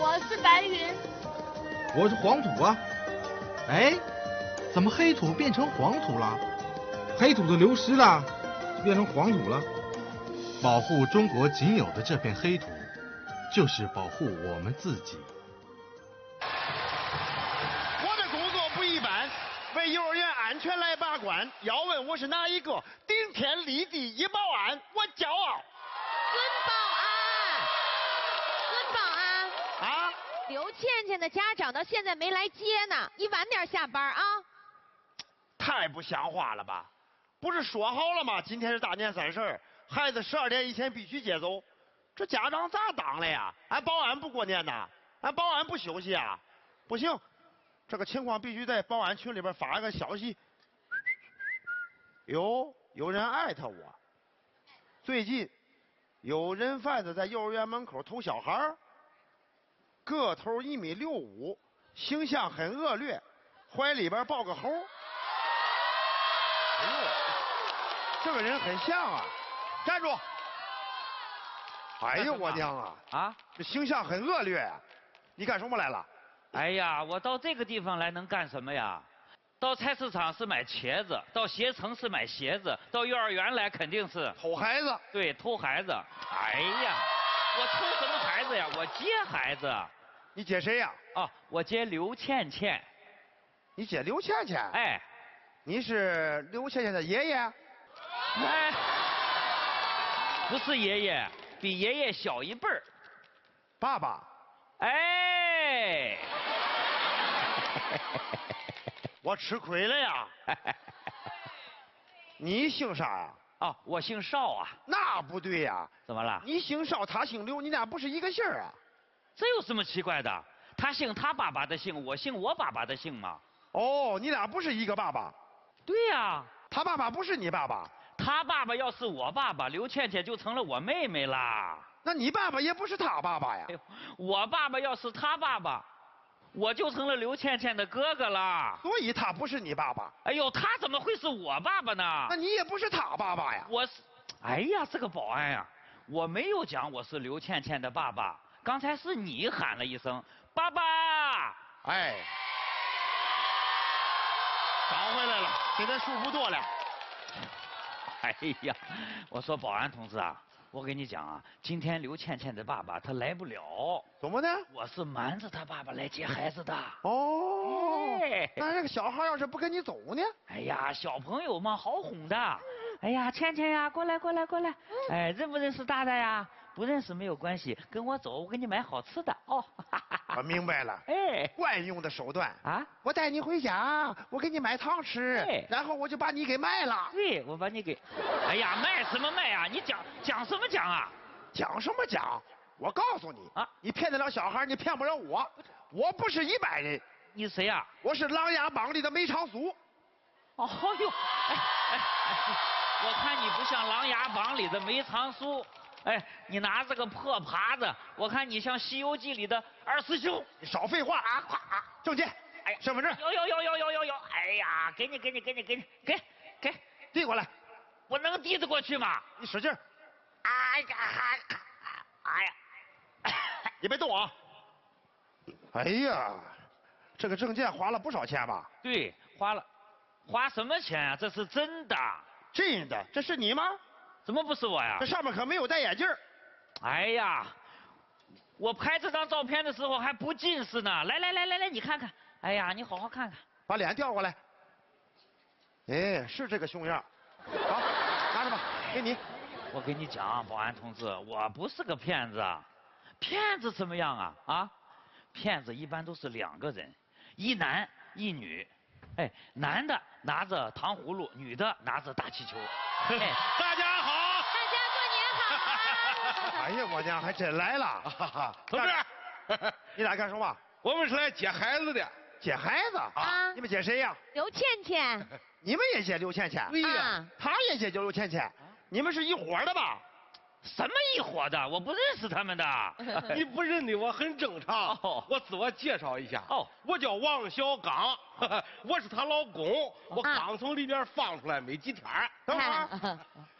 我是白云。 我是黄土啊。哎，怎么黑土变成黄土了？黑土都流失了，就变成黄土了。 保护中国仅有的这片黑土，就是保护我们自己。 我的工作不一般，为幼儿园安全来把关。要问我是哪一个，顶天立地一保安，我骄傲。 孙保安啊，刘倩倩的家长到现在没来接呢，你晚点下班啊。 太不像话了吧？不是说好了吗？今天是大年30，孩子12点以前必须接走。这家长咋当的呀？俺保安不过年呐？俺保安不休息啊？不行，这个情况必须在保安群里边发一个消息。有人艾特我，最近有人贩子在幼儿园门口偷小孩，个头1.65米，形象很恶劣，怀里边抱个猴。哎呦，这个人很像啊！站住！哎呦我娘啊！ 啊， 这形象很恶劣啊！你干什么来了？ 哎呀，我到这个地方来能干什么呀？到菜市场是买茄子，到携程是买鞋子，到幼儿园来肯定是偷孩子。 对，偷孩子。哎呀，我偷什么孩子呀？我接孩子。 你接谁呀？ 哦，我接刘倩倩。 你接刘倩倩？ 哎， 你是刘倩倩的爷爷？ 哎，不是爷爷，比爷爷小一辈儿。 爸爸。 哎。 我吃亏了呀！你姓啥呀？ 哦，我姓邵啊。 那不对呀！ 怎么了？ 你姓邵，他姓刘，你俩不是一个姓啊？ 这有什么奇怪的？他姓他爸爸的姓，我姓我爸爸的姓嘛。 哦，你俩不是一个爸爸？ 对呀。 他爸爸不是你爸爸？ 他爸爸要是我爸爸，刘倩倩就成了我妹妹啦。 那你爸爸也不是他爸爸呀？ 哎呦，我爸爸要是他爸爸，我就成了刘倩倩的哥哥啦。 所以他不是你爸爸。 哎呦，他怎么会是我爸爸呢？ 那你也不是他爸爸呀？ 我是，哎呀，这个保安呀，我没有讲我是刘倩倩的爸爸，刚才是你喊了一声爸爸。 哎，找回来了，现在舒服多了。 哎呀，我说保安同志啊，我跟你讲啊，今天刘倩倩的爸爸他来不了。 怎么呢？ 我是瞒着他爸爸来接孩子的。 哦， 哎， 那这个小孩要是不跟你走呢？ 哎呀，小朋友嘛，好哄的。哎呀，倩倩呀，过来过来过来。哎，认不认识大大呀？不认识没有关系，跟我走，我给你买好吃的哦。 我明白了。 哎， 惯用的手段啊！ 我带你回家，我给你买糖吃，然后我就把你给卖了。 对，我把你给……哎呀，卖什么卖啊？你讲什么讲啊？ 讲什么讲？我告诉你啊， 你骗得了小孩，你骗不了我。我不是一般人。 你谁呀？ 我是《琅琊榜》里的梅长苏。 哦呦，我看你不像《琅琊榜》里的梅长苏。哎，你拿这个破耙子，我看你像《西游记》里的二师兄。 你少废话啊！证件， 哎， 身份证。 有。哎呀，给你， 递过来。 我能递得过去吗？ 你使劲。 哎呀， 你别动啊！哎呀，这个证件花了不少钱吧？ 对，花什么钱啊？这是真的。 真的？这是你吗？ 怎么不是我呀？ 这上面可没有戴眼镜。 哎呀，我拍这张照片的时候还不近视呢。来，你看看。哎呀，你好好看看。 把脸调过来。哎，是这个熊样。好，拿着吧，给你。 我跟你讲，保安同志，我不是个骗子。骗子怎么样啊？啊，骗子一般都是2个人，一男一女。哎，男的拿着糖葫芦，女的拿着大气球。 哎，大家好。 大家过年好。 哎呀，我娘还真来了。 同志， 你俩干什么？ 我们是来接孩子的。 接孩子啊？ 你们接谁呀？ 刘倩倩。 你们也接刘倩倩？ 对呀。 他也接刘倩倩。你们是一伙的吧？ 什么一伙的？我不认识他们的。 你不认得我很正常。我自我介绍一下。我叫王小刚，我是她老公。我刚从里面放出来没几天。 等会儿，